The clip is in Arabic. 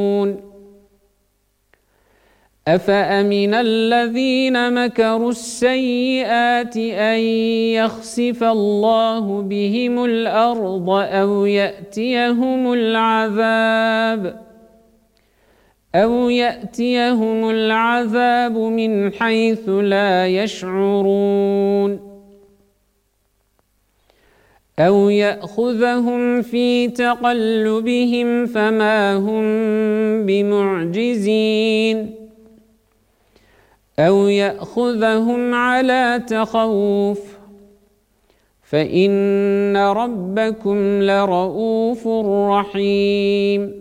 أفأمن الذين مكروا السيئات أن يخسف الله بهم الأرض أو يأتيهم العذاب من حيث لا يشعرون أو يأخذهم في تقلبهم فما هم بمعجزين أو يأخذهم على تخوف فإن ربكم لرؤوف رحيم